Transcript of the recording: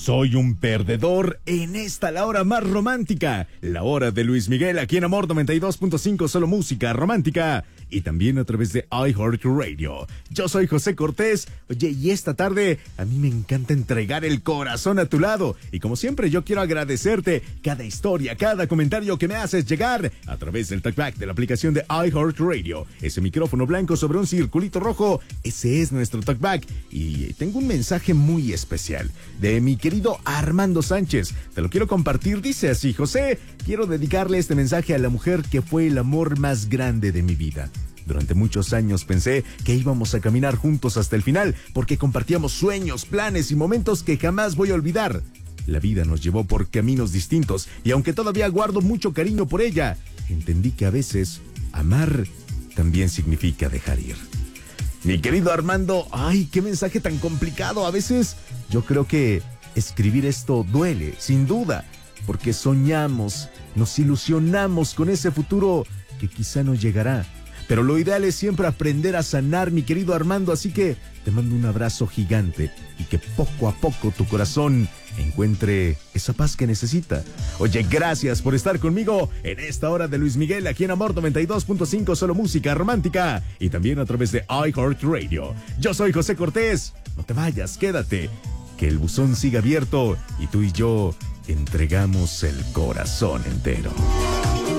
Soy un perdedor en esta la hora más romántica, la hora de Luis Miguel, aquí en Amor 92.5, solo música romántica, y también a través de iHeartRadio. Yo soy José Cortés. Oye, y esta tarde a mí me encanta entregar el corazón a tu lado, y como siempre yo quiero agradecerte cada historia, cada comentario que me haces llegar a través del talkback de la aplicación de iHeartRadio. Ese micrófono blanco sobre un circulito rojo, ese es nuestro talkback, y tengo un mensaje muy especial de mi querido Armando Sánchez. Te lo quiero compartir. Dice así: José, quiero dedicarle este mensaje a la mujer que fue el amor más grande de mi vida. Durante muchos años pensé que íbamos a caminar juntos hasta el final, porque compartíamos sueños, planes y momentos que jamás voy a olvidar. La vida nos llevó por caminos distintos, y aunque todavía guardo mucho cariño por ella, entendí que a veces amar también significa dejar ir. Mi querido Armando, ay, qué mensaje tan complicado. A veces yo creo que escribir esto duele, sin duda, porque soñamos, nos ilusionamos con ese futuro que quizá no llegará. Pero lo ideal es siempre aprender a sanar, mi querido Armando, así que te mando un abrazo gigante y que poco a poco tu corazón encuentre esa paz que necesita. Oye, gracias por estar conmigo en esta hora de Luis Miguel, aquí en Amor 92.5, solo música romántica, y también a través de iHeartRadio. Yo soy José Cortés. No te vayas, quédate, que el buzón siga abierto y tú y yo entregamos el corazón entero.